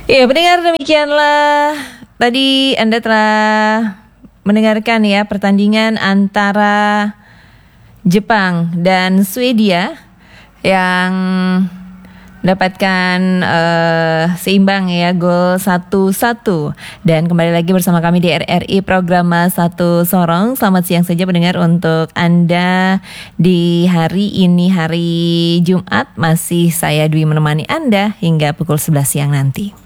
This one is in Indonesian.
Ya, pendengar, demikianlah tadi Anda telah mendengarkan ya pertandingan antara Jepang dan Swedia yang dapatkan seimbang ya, gol 1-1. Dan kembali lagi bersama kami di RRI program Satu Sorong. Selamat siang saja pendengar untuk Anda di hari ini, hari Jumat. Masih saya Dwi menemani Anda hingga pukul 11 siang nanti.